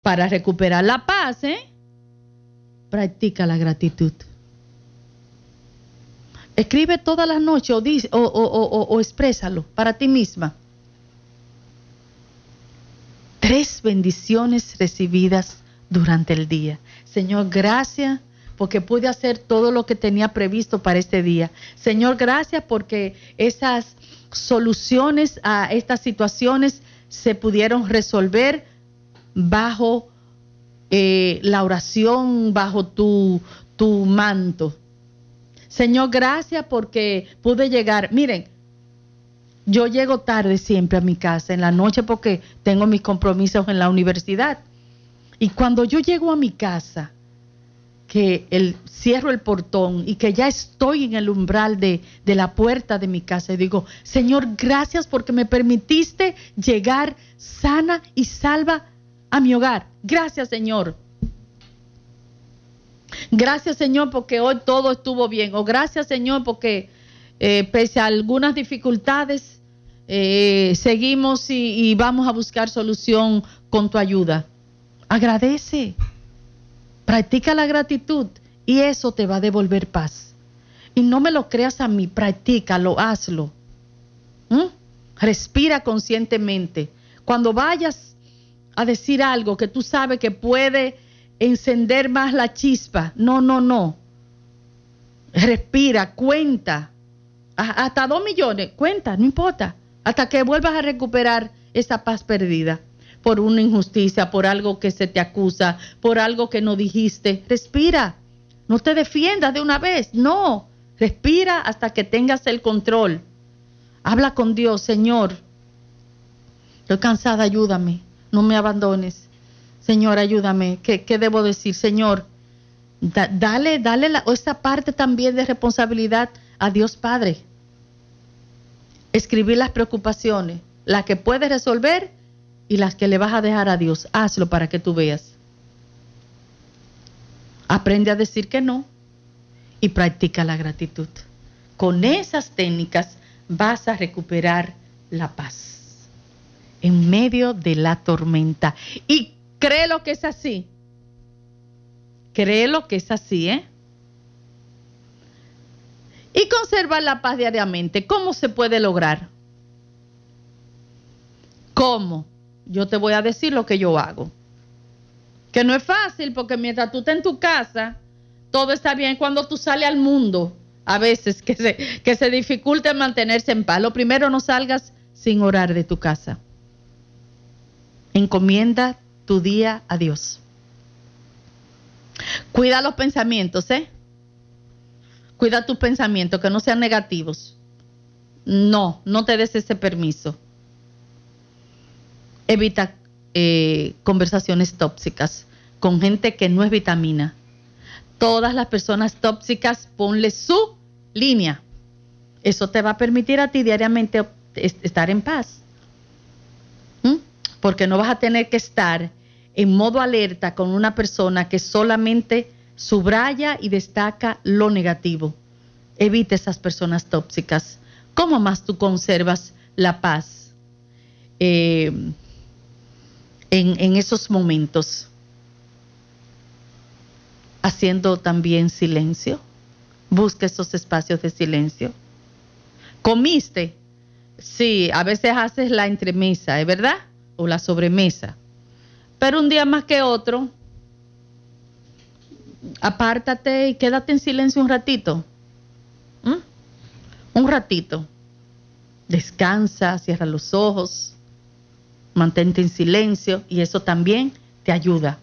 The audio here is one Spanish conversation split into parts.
Para recuperar la paz, practica la gratitud. Escribe todas las noches o exprésalo para ti misma. 3 bendiciones recibidas durante el día. Señor, gracias porque pude hacer todo lo que tenía previsto para este día. Señor, gracias porque esas soluciones a estas situaciones se pudieron resolver bajo la oración, bajo tu manto. Señor, gracias porque pude llegar. Miren, yo llego tarde siempre a mi casa en la noche porque tengo mis compromisos en la universidad. Y cuando yo llego a mi casa, que cierro el portón y que ya estoy en el umbral de la puerta de mi casa y digo, Señor, gracias porque me permitiste llegar sana y salva a mi hogar. Gracias, Señor. Gracias, Señor, porque hoy todo estuvo bien. O gracias, Señor, porque pese a algunas dificultades, seguimos y vamos a buscar solución con tu ayuda. Agradece. Practica la gratitud y eso te va a devolver paz. Y no me lo creas a mí, practícalo, hazlo. Respira conscientemente. Cuando vayas a decir algo que tú sabes que puede encender más la chispa, no. Respira, cuenta. Hasta 2 millones, cuenta, no importa. Hasta que vuelvas a recuperar esa paz perdida. Por una injusticia, por algo que se te acusa, por algo que no dijiste. Respira, no te defiendas de una vez, no. Respira hasta que tengas el control. Habla con Dios, Señor. Estoy cansada, ayúdame, no me abandones. Señor, ayúdame. ¿Qué debo decir? Señor, dale esa parte también de responsabilidad a Dios Padre. Escribir las preocupaciones, las que puedes resolver y las que le vas a dejar a Dios. Hazlo para que tú veas. Aprende a decir que no y practica la gratitud. Con esas técnicas vas a recuperar la paz en medio de la tormenta. Y créelo que es así. Créelo que es así, Y conservar la paz diariamente. ¿Cómo se puede lograr? ¿Cómo? Yo te voy a decir lo que yo hago. Que no es fácil porque mientras tú estás en tu casa, todo está bien. Cuando tú sales al mundo, a veces que se dificulta mantenerse en paz. Lo primero, no salgas sin orar de tu casa. Encomienda tu día a Dios. Cuida los pensamientos, Cuida tus pensamientos, que no sean negativos. No te des ese permiso. Evita conversaciones tóxicas con gente que no es vitamina. Todas las personas tóxicas, ponle su línea. Eso te va a permitir a ti diariamente estar en paz. Porque no vas a tener que estar en modo alerta con una persona que solamente subraya y destaca lo negativo. Evita esas personas tóxicas. ¿Cómo más tú conservas la paz en esos momentos? Haciendo también silencio. Busca esos espacios de silencio. ¿Comiste? Sí, a veces haces la entremesa, ¿es verdad? O la sobremesa. Pero un día más que otro, apártate y quédate en silencio un ratito. Un ratito. Descansa, cierra los ojos, mantente en silencio y eso también te ayuda.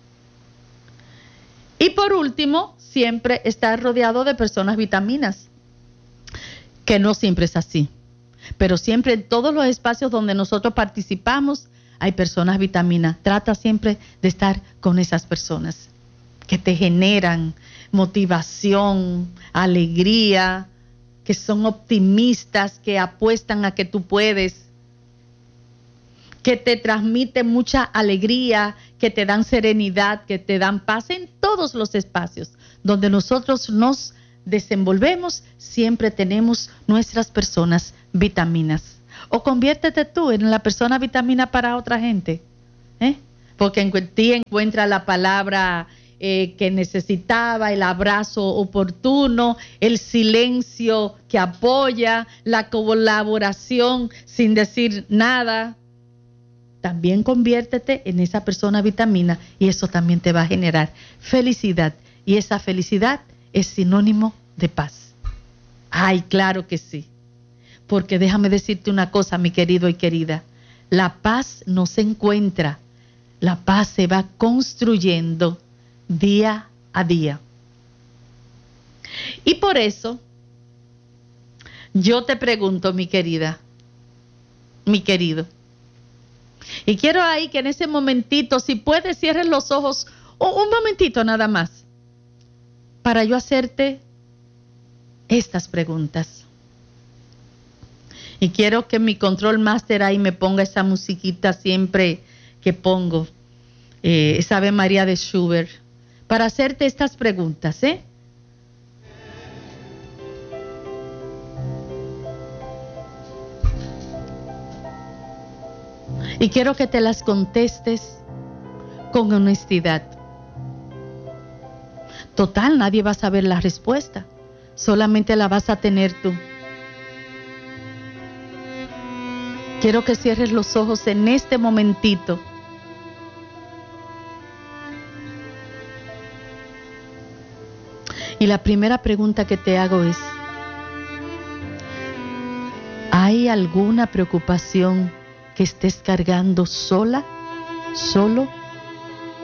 Y por último, siempre estar rodeado de personas vitaminas, que no siempre es así, pero siempre en todos los espacios donde nosotros participamos hay personas vitaminas. Trata siempre de estar con esas personas que te generan motivación, alegría, que son optimistas, que apuestan a que tú puedes, que te transmiten mucha alegría, que te dan serenidad, que te dan paz en todos los espacios donde nosotros nos desenvolvemos. Siempre tenemos nuestras personas vitaminas. O conviértete tú en la persona vitamina para otra gente. porque en ti encuentra la palabra que necesitaba, el abrazo oportuno, el silencio que apoya, la colaboración sin decir nada. También conviértete en esa persona vitamina y eso también te va a generar felicidad. Y esa felicidad es sinónimo de paz. Ay, claro que sí. Porque déjame decirte una cosa, mi querido y querida. La paz no se encuentra. La paz se va construyendo día a día. Y por eso, yo te pregunto, mi querida, mi querido, y quiero ahí que en ese momentito, si puedes, cierres los ojos un momentito nada más, para yo hacerte estas preguntas. Y quiero que mi control master ahí me ponga esa musiquita siempre que pongo, esa Ave María de Schubert, para hacerte estas preguntas, Y quiero que te las contestes con honestidad. Total, nadie va a saber la respuesta, solamente la vas a tener tú. Quiero que cierres los ojos en este momentito. Y la primera pregunta que te hago es, ¿hay alguna preocupación que estés cargando sola, solo?